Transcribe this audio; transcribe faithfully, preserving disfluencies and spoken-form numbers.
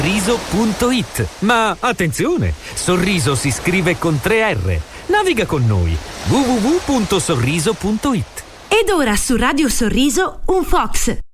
Sorriso punto it. Ma attenzione, Sorriso si scrive con tre R. Naviga con noi. w w w punto sorriso punto it. Ed ora su Radio Sorriso un Fox.